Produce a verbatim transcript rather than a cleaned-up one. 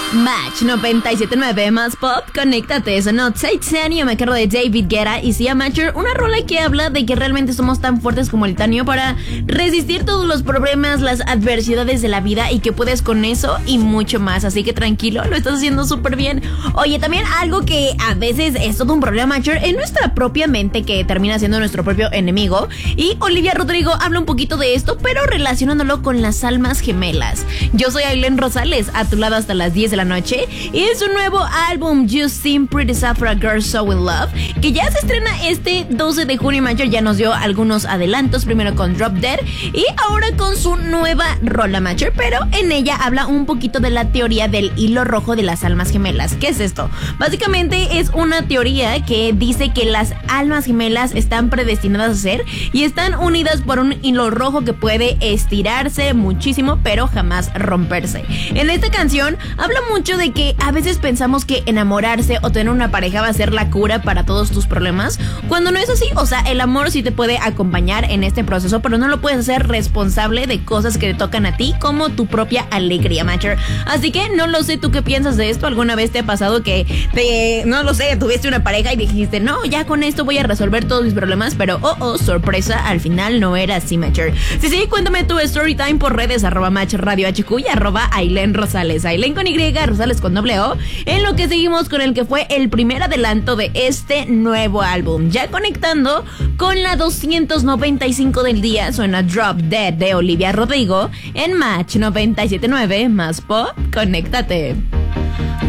Match noventa y siete punto nueve más pop, conéctate, eso no, Titanium, me cargo de David Guetta y Sia Matcher, una rola que habla de que realmente somos tan fuertes como el titanio para resistir todos los problemas, las adversidades de la vida y que puedes con eso y mucho más, así que tranquilo, lo estás haciendo súper bien. Oye, también algo que a veces es todo un problema, Matcher, es nuestra propia mente que termina siendo nuestro propio enemigo, y Olivia Rodrigo habla un poquito de esto, pero relacionándolo con las almas gemelas. Yo soy Ailén Rosales, a tu lado hasta las diez de la noche, y es un nuevo álbum, You Seem Pretty Sad for a Girl So In Love, que ya se estrena este doce de junio. Matcher ya nos dio algunos adelantos, primero con Drop Dead y ahora con su nueva rola, Matcher, pero en ella habla un poquito de la teoría del hilo rojo de las almas gemelas. ¿Qué es esto? Básicamente es una teoría que dice que las almas gemelas están predestinadas a ser y están unidas por un hilo rojo que puede estirarse muchísimo pero jamás romperse. En esta canción habla mucho de que a veces pensamos que enamorarse o tener una pareja va a ser la cura para todos tus problemas, cuando no es así. O sea, el amor sí te puede acompañar en este proceso, pero no lo puedes hacer responsable de cosas que te tocan a ti, como tu propia alegría, Matcher. Así que no lo sé, ¿tú qué piensas de esto? ¿Alguna vez te ha pasado que te, no lo sé, tuviste una pareja y dijiste, no, ya con esto voy a resolver todos mis problemas, pero oh, oh, sorpresa, al final no era así, Matcher? Sí, sí, cuéntame tu story time por redes, arroba Match Radio H Q y arroba Ailén Rosales, Ailén con Y, Rosales con doble O, en lo que seguimos con el que fue el primer adelanto de este nuevo álbum. Ya conectando con la doscientos noventa y cinco del día, suena Drop Dead de Olivia Rodrigo en Match noventa y siete punto nueve más pop, conéctate.